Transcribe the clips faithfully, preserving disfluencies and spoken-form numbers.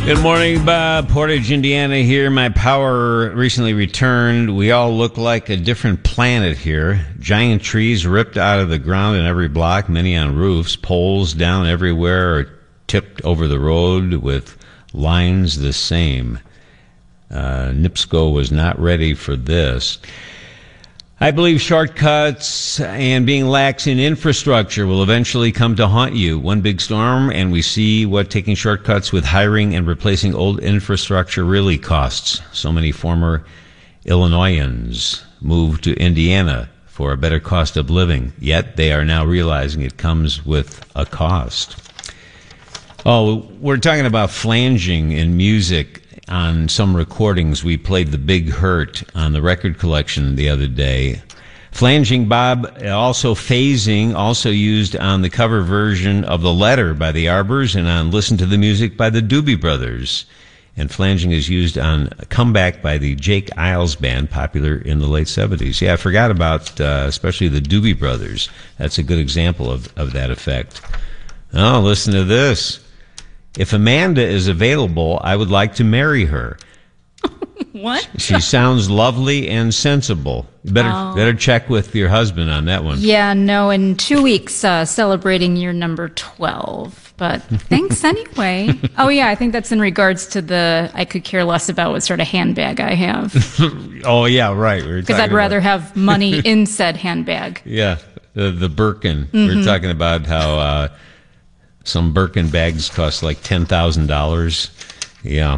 Good morning, Bob. Portage, Indiana here. My power recently returned. We all look like a different planet here. Giant trees ripped out of the ground in every block, many on roofs. Poles down everywhere or tipped over the road with lines the same. Uh, NIPSCO was not ready for this. I believe shortcuts and being lax in infrastructure will eventually come to haunt you. One big storm, and we see what taking shortcuts with hiring and replacing old infrastructure really costs. So many former Illinoisans moved to Indiana for a better cost of living, yet they are now realizing it comes with a cost. Oh, we're talking about flanging in music. On some recordings, we played The Big Hurt on the record collection the other day. Flanging, Bob, also phasing, also used on the cover version of The Letter by the Arbors and on Listen to the Music by the Doobie Brothers. And flanging is used on Comeback by the Jake Isles Band, popular in the late seventies. Yeah, I forgot about uh, especially the Doobie Brothers. That's a good example of, of that effect. Oh, listen to this. If Amanda is available, I would like to marry her. What? She sounds lovely and sensible. You better Oh. better check with your husband on that one. Yeah, no, in two weeks, uh, celebrating year number twelve. But thanks anyway. Oh, yeah, I think that's in regards to the I could care less about what sort of handbag I have. Oh, yeah, right. We Because I'd rather have money in said handbag. Yeah, the, the Birkin. Mm-hmm. We were talking about how uh, some Birkin bags cost like ten thousand dollars. Yeah.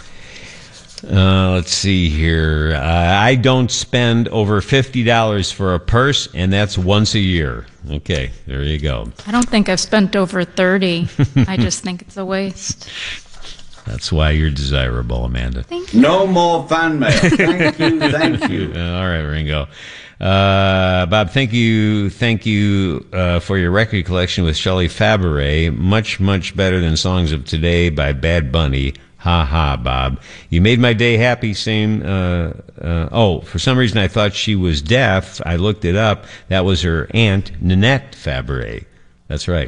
Uh, let's see here. Uh, I don't spend over fifty dollars for a purse, and that's once a year. Okay, there you go. I don't think I've spent over thirty. I just think it's a waste. That's why you're desirable, Amanda. Thank you. No more fan mail. Thank you, thank you. Uh, all right, Ringo. Uh, Bob, thank you, thank you uh, for your record collection with Shelley Fabares. Much, much better than Songs of Today by Bad Bunny. Ha ha, Bob. You made my day happy. Same. Uh, uh, oh, for some reason I thought she was deaf. I looked it up. That was her aunt, Nanette Fabares. That's right.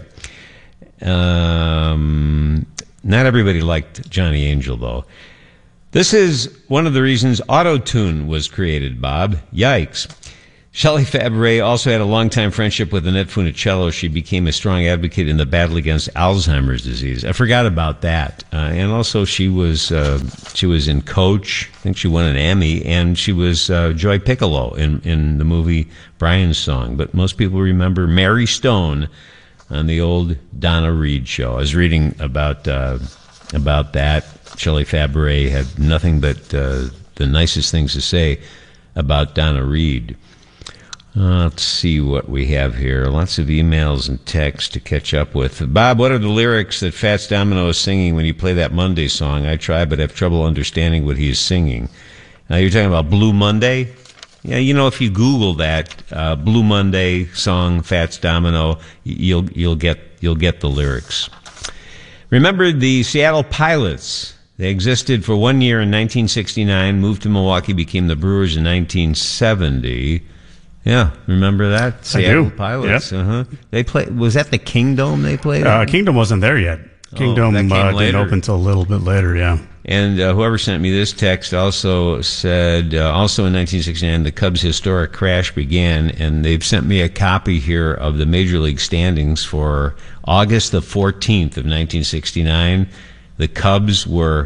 Um, not everybody liked Johnny Angel, though. This is one of the reasons Auto-Tune was created, Bob. Yikes. Shelley Fabares also had a long-time friendship with Annette Funicello. She became a strong advocate in the battle against Alzheimer's disease. I forgot about that. Uh, and also, she was uh, she was in Coach. I think she won an Emmy, and she was uh, Joy Piccolo in in the movie Brian's Song. But most people remember Mary Stone on the old Donna Reed show. I was reading about uh, about that. Shelley Fabares had nothing but uh, the nicest things to say about Donna Reed. Uh, let's see what we have here. Lots of emails and texts to catch up with. Bob, what are the lyrics that Fats Domino is singing when you play that Monday song? I try, but have trouble understanding what he is singing. Now, you're talking about Blue Monday? Yeah, you know, if you Google that, uh, Blue Monday song, Fats Domino, you'll you'll get you'll get the lyrics. Remember the Seattle Pilots? They existed for one year in nineteen sixty-nine, moved to Milwaukee, became the Brewers in nineteen seventy. Yeah, remember that? Seattle I do. Pilots. Yep. Uh-huh. They play. Was that the Kingdom they played? Uh, Kingdom wasn't there yet. Kingdom that came uh, didn't later. open until a little bit later, yeah. And uh, whoever sent me this text also said, uh, also in nineteen sixty-nine, the Cubs' historic crash began, and they've sent me a copy here of the Major League standings for August the fourteenth of nineteen sixty-nine. The Cubs were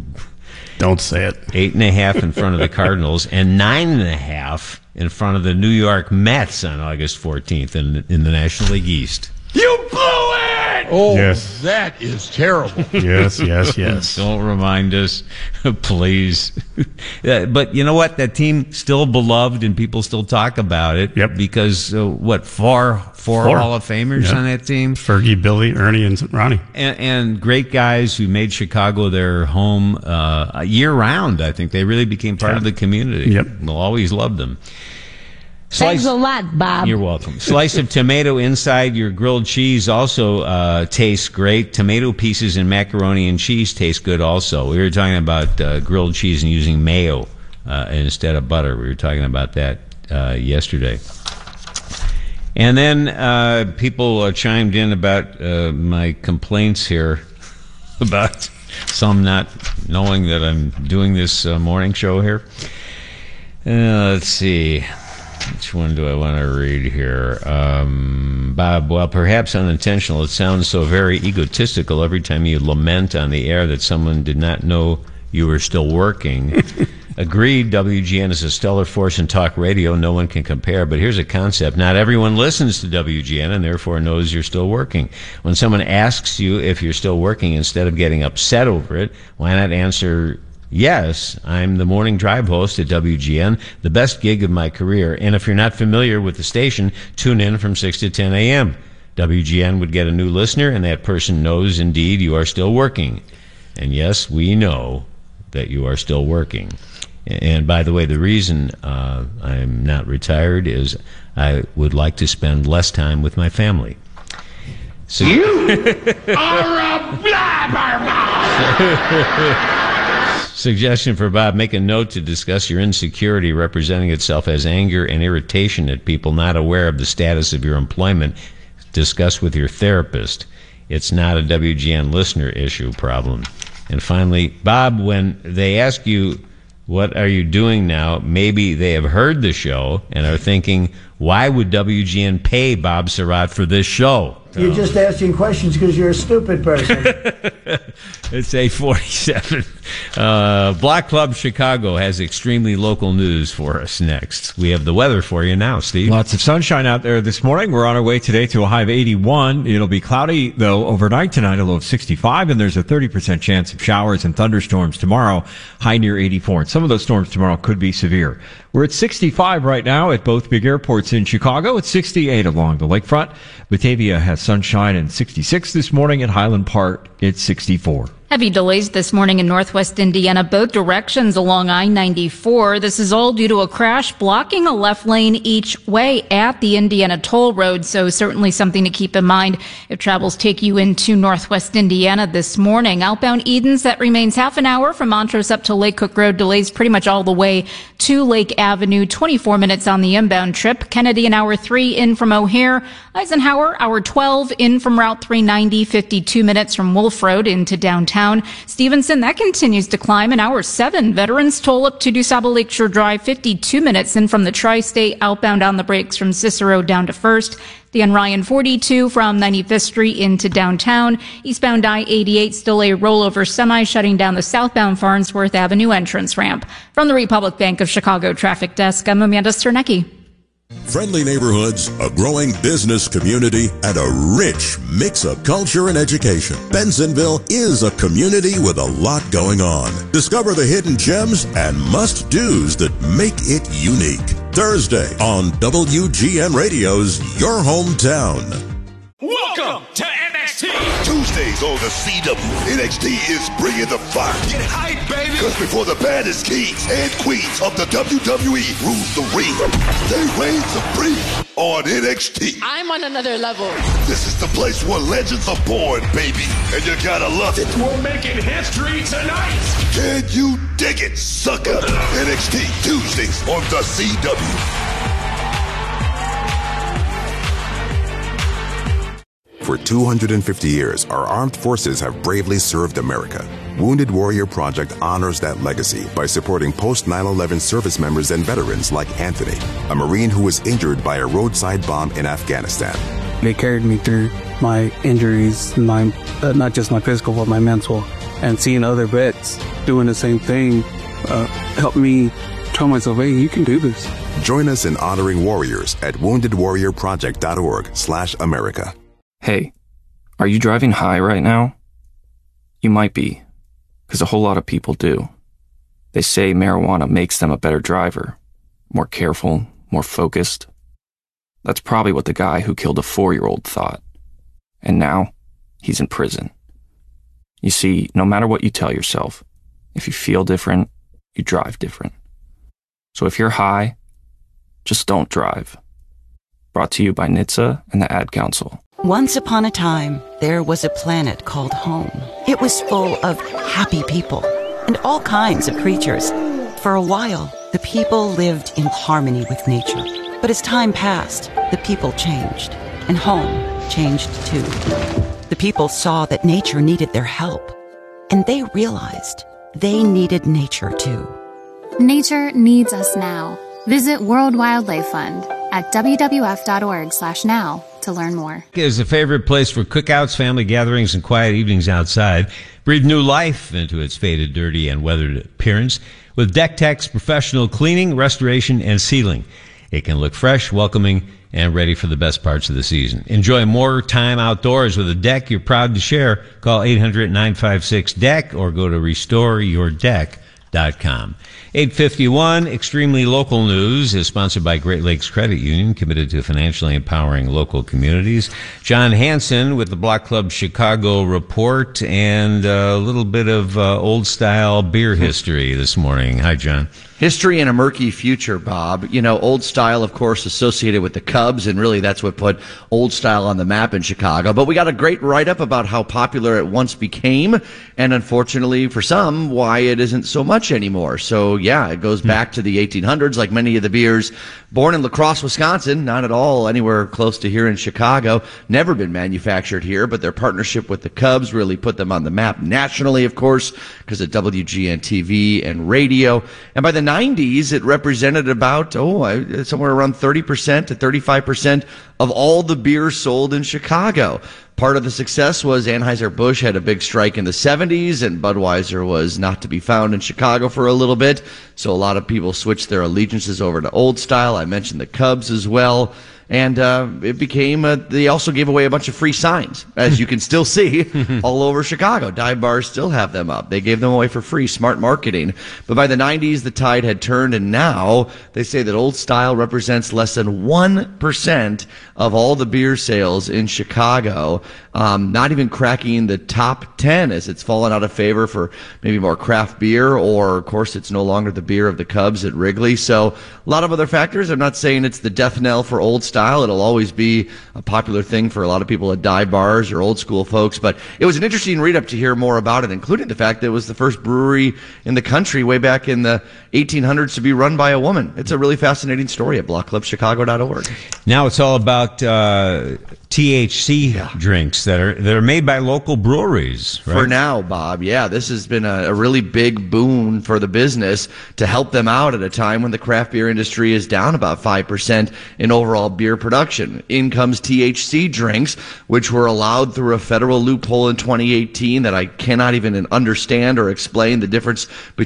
Don't say it. eight and a half in front of the Cardinals and nine and a half in front of the New York Mets on August fourteenth in, in the National League East. You blew it! Oh, Yes. that is terrible. Yes, yes, yes. Don't remind us, please. Yeah, but you know what? That team still beloved, and people still talk about it. Yep. Because uh, what four, four Four. Hall of Famers Yep. on that team, Fergie, Billy, Ernie, and Ronnie. and, and great guys who made Chicago their home uh, year round. I think they really became part Yeah. of the community. Yep. We'll always love them. Thanks a lot, Bob. You're welcome. Slice of tomato inside your grilled cheese also uh, tastes great. Tomato pieces and macaroni and cheese taste good also. We were talking about uh, grilled cheese and using mayo uh, instead of butter. We were talking about that uh, yesterday. And then uh, people uh, chimed in about uh, my complaints here about some not knowing that I'm doing this uh, morning show here. Uh, let's see. Which one do I want to read here? Um, Bob, while perhaps unintentional, it sounds so very egotistical every time you lament on the air that someone did not know you were still working. Agreed, W G N is a stellar force in talk radio. No one can compare. But here's a concept. Not everyone listens to W G N and therefore knows you're still working. When someone asks you if you're still working, instead of getting upset over it, why not answer, yes, I'm the morning drive host at W G N, the best gig of my career. And if you're not familiar with the station, tune in from six to ten a.m. W G N would get a new listener, and that person knows indeed you are still working. And yes, we know that you are still working. And by the way, the reason uh, I'm not retired is I would like to spend less time with my family. So you are a blabbermouth! Suggestion for Bob, make a note to discuss your insecurity representing itself as anger and irritation at people not aware of the status of your employment. Discuss with your therapist. It's not a W G N listener issue problem. And finally, Bob, when they ask you, what are you doing now? Maybe they have heard the show and are thinking, why would W G N pay Bob Surratt for this show? You're just asking questions because you're a stupid person. It's eight forty-seven. Uh, Block Club Chicago has extremely local news for us next. We have the weather for you now, Steve. Lots of sunshine out there this morning. We're on our way today to a high of eighty-one. It'll be cloudy, though, overnight tonight, a low of sixty-five, and there's a thirty percent chance of showers and thunderstorms tomorrow, high near eighty-four. And some of those storms tomorrow could be severe. We're at sixty-five right now at both big airports in Chicago. It's sixty-eight along the lakefront. Batavia has sunshine and sixty-six this morning. At Highland Park, it's sixty-four. Heavy delays this morning in northwest Indiana, both directions along I ninety-four. This is all due to a crash blocking a left lane each way at the Indiana Toll Road, so certainly something to keep in mind if travels take you into northwest Indiana this morning. Outbound Edens, that remains half an hour from Montrose up to Lake Cook Road. Delays pretty much all the way to Lake Avenue. twenty-four minutes on the inbound trip. Kennedy an hour three in from O'Hare. Eisenhower, hour twelve in from Route three ninety. fifty-two minutes from Wolf Road into downtown. Stevenson, that continues to climb. An hour seven. Veterans Toll up to DuSable Lakeshore Drive. fifty-two minutes in from the Tri-State. Outbound on the brakes from Cicero down to First. Dan Ryan forty-two from ninety-fifth Street into downtown. Eastbound I eighty-eight, still a rollover semi shutting down the southbound Farnsworth Avenue entrance ramp. From the Republic Bank of Chicago Traffic Desk, I'm Amanda Sternecki. Friendly neighborhoods, a growing business community, and a rich mix of culture and education. Bensenville is a community with a lot going on. Discover the hidden gems and must-dos that make it unique. Thursday on W G N Radio's Your Hometown. Welcome to N X T. Tuesdays on the C W. N X T is bringing the fire. Get hype, baby. Because before the baddest kings and queens of the W W E rule the ring, they reign supreme on N X T. I'm on another level. This is the place where legends are born, baby. And you gotta love it. We're making history tonight. Can you dig it, sucker? N X T Tuesdays on the C W. For two hundred fifty years, our armed forces have bravely served America. Wounded Warrior Project honors that legacy by supporting post nine eleven service members and veterans like Anthony, a Marine who was injured by a roadside bomb in Afghanistan. They carried me through my injuries, my uh, not just my physical, but my mental. And seeing other vets doing the same thing uh, helped me tell myself, hey, you can do this. Join us in honoring warriors at wounded warrior project dot org slash America. Hey, are you driving high right now? You might be, because a whole lot of people do. They say marijuana makes them a better driver, more careful, more focused. That's probably what the guy who killed a four-year-old thought. And now, he's in prison. You see, no matter what you tell yourself, if you feel different, you drive different. So if you're high, just don't drive. Brought to you by N H T S A and the Ad Council. Once upon a time, there was a planet called home. It was full of happy people and all kinds of creatures. For a while, the people lived in harmony with nature. But as time passed, the people changed, and home changed too. The people saw that nature needed their help. And they realized they needed nature too. Nature needs us now. Visit World Wildlife Fund at w w f dot org slash now to learn more. Is a favorite place for cookouts, family gatherings, and quiet evenings outside. Breathe new life into its faded, dirty, and weathered appearance with Deck Tech's professional cleaning, restoration, and sealing. It can look fresh, welcoming, and ready for the best parts of the season. Enjoy more time outdoors with a deck you're proud to share. Call eight hundred, nine five six, D E C K or go to restore your deck dot com. eight fifty-one, Extremely Local News is sponsored by Great Lakes Credit Union, committed to financially empowering local communities. John Hanson with the Block Club Chicago report and a little bit of uh, old-style beer history this morning. Hi, John. History and a murky future, Bob. You know, Old Style, of course, associated with the Cubs, and really that's what put Old Style on the map in Chicago. But we got a great write-up about how popular it once became, and unfortunately for some, why it isn't so much anymore. So, yeah, it goes back to the eighteen hundreds, like many of the beers. Born in La Crosse, Wisconsin, not at all anywhere close to here in Chicago. Never been manufactured here, but their partnership with the Cubs really put them on the map nationally, of course, because of W G N T V and radio. And by the nineties, it represented about, oh, somewhere around thirty percent to thirty-five percent of all the beer sold in Chicago. Part of the success was Anheuser-Busch had a big strike in the seventies, and Budweiser was not to be found in Chicago for a little bit. So a lot of people switched their allegiances over to Old Style. I mentioned the Cubs as well. And uh, it became, a, they also gave away a bunch of free signs, as you can still see all over Chicago. Dive bars still have them up. They gave them away for free, smart marketing. But by the nineties, the tide had turned, and now they say that Old Style represents less than one percent of all the beer sales in Chicago, um, not even cracking the top ten, as it's fallen out of favor for maybe more craft beer, or, of course, it's no longer the beer of the Cubs at Wrigley. So a lot of other factors. I'm not saying it's the death knell for Old Style. It'll always be a popular thing for a lot of people at dive bars or old school folks, but it was an interesting read up to hear more about it, including the fact that it was the first brewery in the country way back in the eighteen hundreds to be run by a woman. It's a really fascinating story at block club chicago dot org. Now it's all about uh, T H C yeah. drinks that are that are made by local breweries, right? For now, Bob. Yeah, this has been a, a really big boon for the business to help them out at a time when the craft beer industry is down about five percent in overall beer production. In comes T H C drinks, which were allowed through a federal loophole in twenty eighteen that I cannot even understand or explain the difference between